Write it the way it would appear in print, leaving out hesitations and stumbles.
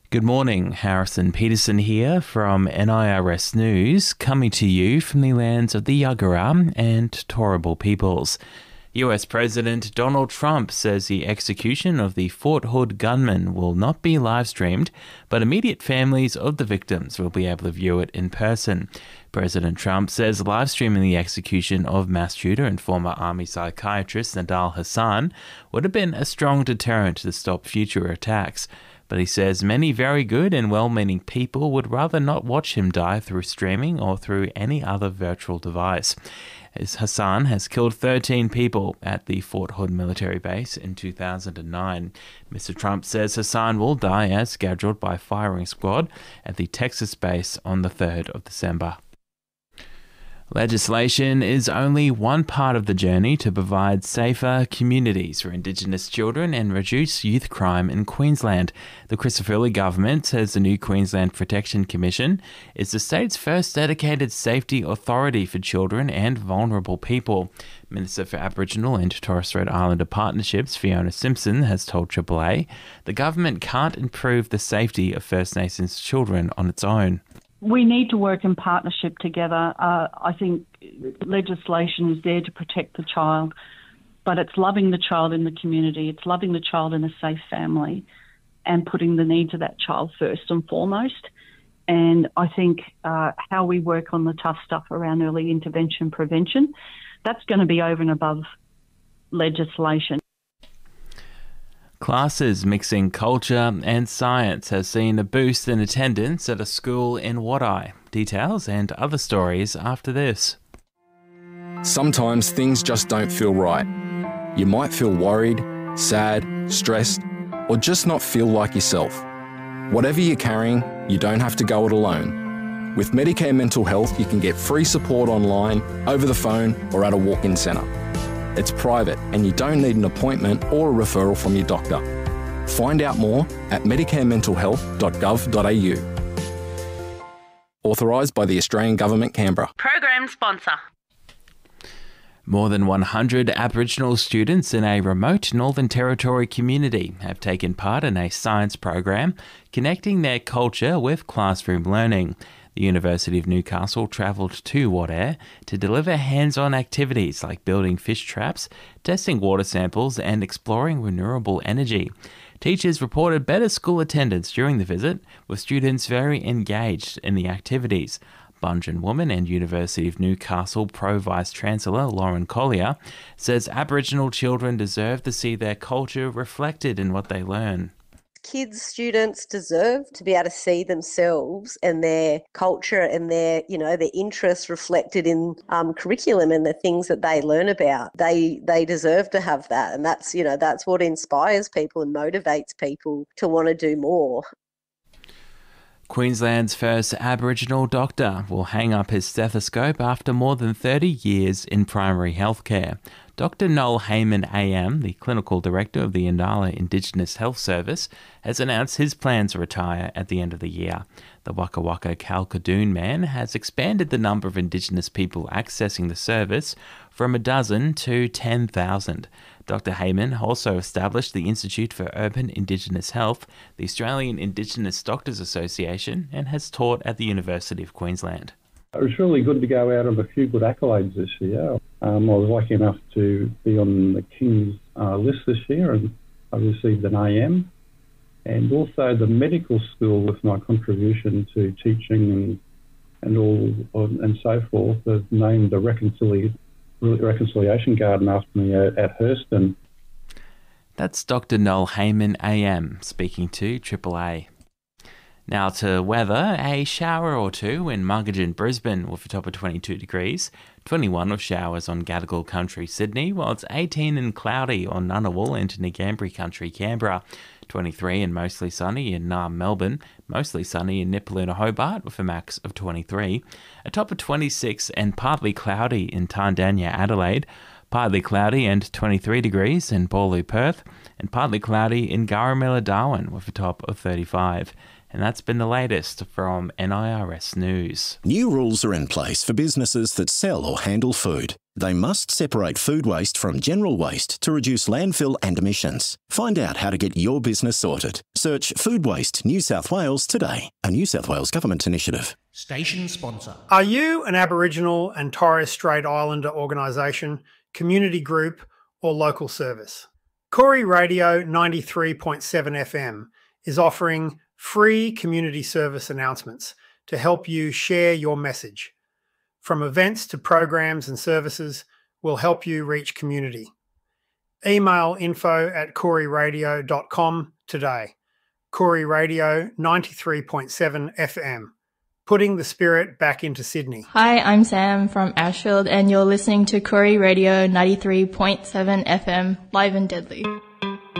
Good morning, Harrison Peterson here from NIRS News, coming to you from the lands of the Yagara and Turrbal peoples. US President Donald Trump says the execution of the Fort Hood gunman will not be live-streamed, but immediate families of the victims will be able to view it in person. President Trump says live-streaming the execution of mass shooter and former Army psychiatrist Nidal Hasan would have been a strong deterrent to stop future attacks. But he says many very good and well-meaning people would rather not watch him die through streaming or through any other virtual device. As Hasan has killed 13 people at the Fort Hood military base in 2009. Mr. Trump says Hasan will die as scheduled by firing squad at the Texas base on the 3rd of December. Legislation is only one part of the journey to provide safer communities for Indigenous children and reduce youth crime in Queensland. The Christopherly government says the new Queensland Protection Commission is the state's first dedicated safety authority for children and vulnerable people. Minister for Aboriginal and Torres Strait Islander Partnerships Fiona Simpson has told AAA the government can't improve the safety of First Nations children on its own. We need to work in partnership together. I think legislation is there to protect the child, but it's loving the child in the community, it's loving the child in a safe family and putting the needs of that child first and foremost. And I think how we work on the tough stuff around early intervention prevention, that's going to be over and above legislation. Classes mixing culture and science has seen a boost in attendance at a school in Wadeye. Details and other stories after this. Sometimes things just don't feel right. You might feel worried, sad, stressed, or just not feel like yourself. Whatever you're carrying, you don't have to go it alone. With Medicare Mental Health, you can get free support online, over the phone, or at a walk-in centre. It's private and you don't need an appointment or a referral from your doctor. Find out more at medicarementalhealth.gov.au. Authorised by the Australian Government, Canberra. Program sponsor. More than 100 Aboriginal students in a remote Northern Territory community have taken part in a science program connecting their culture with classroom learning. The University of Newcastle travelled to Wadeye to deliver hands-on activities like building fish traps, testing water samples and exploring renewable energy. Teachers reported better school attendance during the visit, with students very engaged in the activities. Bunjan woman and University of Newcastle Pro-Vice-Chancellor Lauren Collier says Aboriginal children deserve to see their culture reflected in what they learn. Kids, students deserve to be able to see themselves and their culture and their interests reflected in curriculum and the things that they learn about. They deserve to have that, and that's what inspires people and motivates people to want to do more. Queensland's first Aboriginal doctor will hang up his stethoscope after more than 30 years in primary healthcare. Dr. Noel Heyman AM, the Clinical Director of the Inala Indigenous Health Service, has announced his plans to retire at the end of the year. The Waka Waka Kalkadoon man has expanded the number of Indigenous people accessing the service from 12 to 10,000. Dr. Heyman also established the Institute for Urban Indigenous Health, the Australian Indigenous Doctors Association, and has taught at the University of Queensland. It was really good to go out of a few good accolades this year. I was lucky enough to be on the King's list this year, and I received an AM. And also the medical school, with my contribution to teaching and so forth, have named the Reconciliation Garden after me at Hurston. That's Dr. Noel Heyman AM speaking to AAA. Now to weather, a shower or two in Muggeridge, Brisbane with a top of 22 degrees, 21 with showers on Gadigal Country, Sydney, while it's 18 and cloudy on Ngunnawal and Ngambri Country, Canberra, 23 and mostly sunny in Naarm, Melbourne, mostly sunny in Nipaluna, Hobart with a max of 23, a top of 26 and partly cloudy in Tandanya, Adelaide, partly cloudy and 23 degrees in Boorloo, Perth, and partly cloudy in Garramilla, Darwin with a top of 35. And that's been the latest from NIRS News. New rules are in place for businesses that sell or handle food. They must separate food waste from general waste to reduce landfill and emissions. Find out how to get your business sorted. Search Food Waste New South Wales today, a New South Wales government initiative. Station sponsor. Are you an Aboriginal and Torres Strait Islander organisation, community group or local service? Corey Radio 93.7 FM is offering free community service announcements to help you share your message. From events to programs and services, we'll help you reach community. Email info@coreyradio.com today. Corey Radio 93.7 FM, putting the spirit back into Sydney. Hi, I'm Sam from Ashfield and you're listening to Corey Radio 93.7 FM, live and deadly.